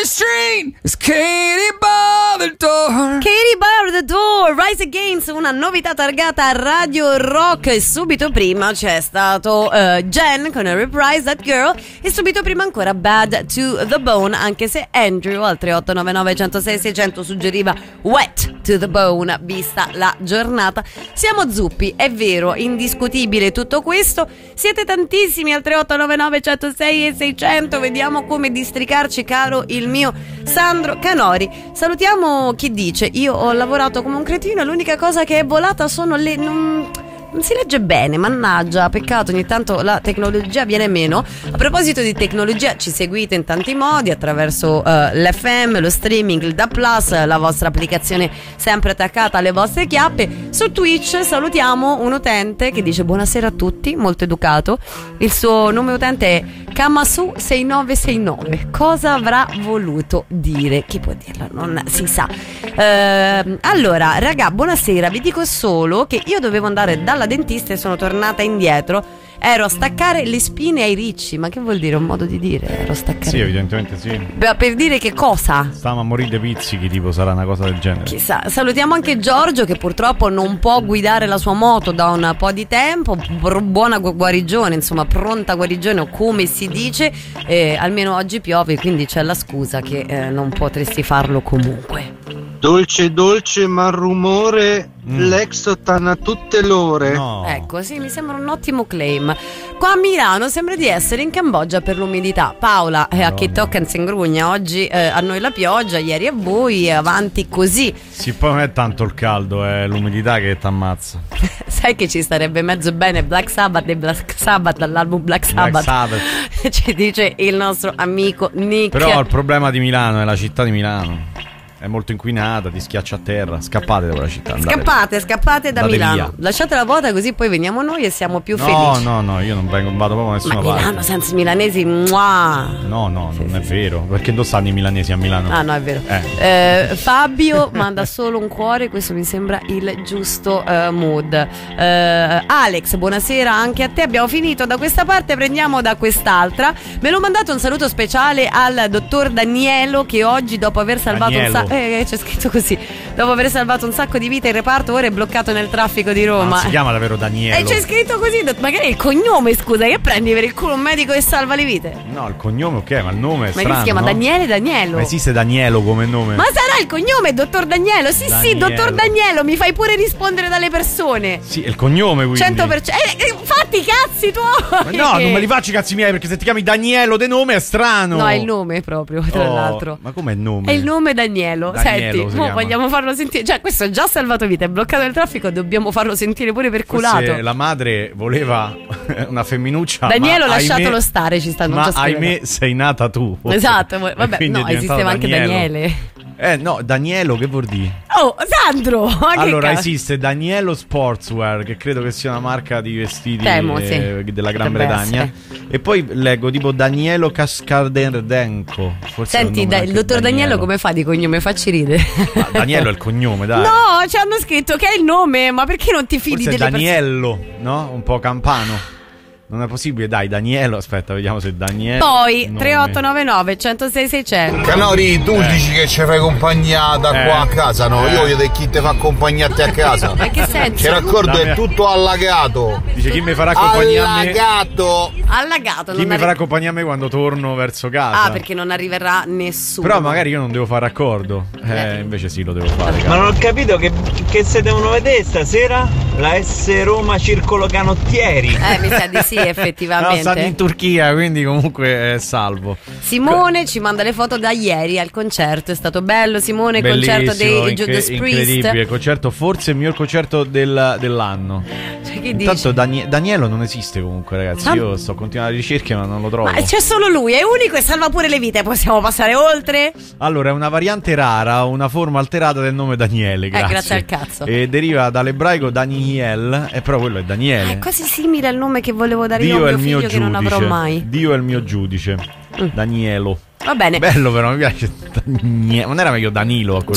every street is Katie bar the door. Katie bar the door, Rise Against, una novità targata a Radio Rock. E subito prima c'è stato Jen con Reprise That Girl, e subito prima ancora Bad to the Bone, anche se Andrew al 3899 106 600 suggeriva Wet to the Bone, vista la giornata. Siamo zuppi, è vero, indiscutibile tutto questo. Siete tantissimi al 3899 106 e 600. Vediamo come districarci, caro il mio Sandro Canori. Salutiamo chi dice: io ho lavorato come un cretino e l'unica cosa che è volata sono le... Non si legge bene, mannaggia, peccato, ogni tanto la tecnologia viene meno. A proposito di tecnologia, ci seguite in tanti modi, attraverso l'FM, lo streaming, il DAB+, la vostra applicazione sempre attaccata alle vostre chiappe. Su Twitch salutiamo un utente che dice buonasera a tutti, molto educato. Il suo nome utente è Kamasu6969. Cosa avrà voluto dire? Chi può dirlo? Non si sa. Allora, raga, buonasera, vi dico solo che io dovevo andare dalla dentista e sono tornata indietro. Ero a staccare le spine ai ricci. Ma che vuol dire? Un modo di dire? Ero a staccare. Sì, evidentemente sì. Beh, per dire che cosa? Stavamo a morire dei pizzichi, tipo, sarà una cosa del genere. Chissà. Salutiamo anche Giorgio, che purtroppo non può guidare la sua moto da un po' di tempo. Buona guarigione, insomma, pronta guarigione, o come si dice. Almeno oggi piove, quindi c'è la scusa che non potresti farlo comunque. Dolce dolce ma rumore, l'Exotan a tutte l'ore. No. Ecco, sì, mi sembra un ottimo claim. Qua a Milano sembra di essere in Cambogia per l'umidità. Paola, a chi tocca in Sengrugna, oggi a noi la pioggia, ieri a voi, avanti così. Sì, poi non è tanto il caldo, è l'umidità che t'ammazza. Sai che ci starebbe mezzo bene Black Sabbath e Black Sabbath dall'album Black Sabbath. Ci dice il nostro amico Nick. Però il problema di Milano è la città di Milano. È molto inquinata, ti schiaccia a terra. Scappate da quella città. Scappate da Milano. Via. Lasciatela vuota, così poi veniamo noi e siamo più felici. No, io non vado proprio da nessuna parte. Milano senza milanesi, mua. No, sì, non è vero. Perché non stanno i milanesi a Milano? Ah, no, è vero. Fabio manda solo un cuore, questo mi sembra il giusto mood. Alex, buonasera anche a te. Abbiamo finito da questa parte, prendiamo da quest'altra. Me l'ho mandato un saluto speciale al dottor Danielo, che oggi, dopo aver salvato un sacco, c'è scritto così, dopo aver salvato un sacco di vite in reparto, ora è bloccato nel traffico di Roma. Non si chiama davvero Danielo. E c'è scritto così, magari il cognome, scusa, che prendi per il culo un medico che salva le vite? No, il cognome ok, ma il nome è strano. Ma che si chiama, no? Danielo. Ma esiste Danielo come nome? Ma sarà il cognome, dottor Danielo? Sì, Danielo. Sì, dottor Danielo, mi fai pure rispondere dalle persone. Sì, è il cognome, quindi 100%. Fatti i cazzi tuoi. Ma no, non me li faccio i cazzi miei, perché se ti chiami Danielo de nome è strano. No, è il nome proprio, tra l'altro. Ma com'è il nome? È il nome Danielo. Senti, vogliamo farlo sentire. Cioè, questo è già salvato vita, è bloccato il traffico, dobbiamo farlo sentire pure per culato. Forse la madre voleva una femminuccia. Danielo, lasciatelo stare, ci stanno già scrivendo. Ma ahimè sei nata tu. Esatto, vabbè, no, esisteva anche Daniele. No, Danielo che vuol dire? Oh, Sandro! Allora, esiste Danielo Sportswear, che credo che sia una marca di vestiti della Gran Bretagna. E poi leggo tipo Danielo Cascardenco. Senti, il dottor Danielo come fa di cognome? Facci ridere. Danielo è il cognome, dai. No, ci hanno scritto che è il nome, ma perché non ti fidi delle persone? Daniello, no? Un po' campano. Non è possibile, dai, Danielo. Aspetta, vediamo se Danielo. Poi 3899 106 600. Canori, tu dici che ci fai compagnia da qua a casa, no? Io voglio chi ti fa accompagnarti a casa. Ma che senso? Ci raccordo, è tutto allagato. Dice chi mi farà compagnia a me? Allagato. Chi mi farà compagnia a me quando torno verso casa? Ah, perché non arriverà nessuno. Però magari io non devo fare raccordo. Invece sì, lo devo fare. Ma non ho capito che se devono vedere stasera la S Roma Circolo Canottieri. Mi sa di sì, effettivamente. No, stanno in Turchia, quindi comunque è salvo. Simone ci manda le foto da ieri al concerto. È stato bello, Simone. Il concerto dei Judas Priest. Incredibile, concerto, forse il mio concerto dell'anno. Cioè, che intanto Danielo non esiste comunque, ragazzi. Io sto continuando le ricerche ma non lo trovo. Ma c'è solo lui, è unico e salva pure le vite. Possiamo passare oltre? Allora, è una variante rara, una forma alterata del nome Daniele. Grazie al cazzo. E deriva dall'ebraico Daniel, e però quello è Daniele. È quasi simile al nome che volevo dare Dio io a mio figlio, giudice, che non avrò mai. Dio è il mio giudice. Danielo. Va bene. Bello, però mi piace. Non era meglio Danilo a quel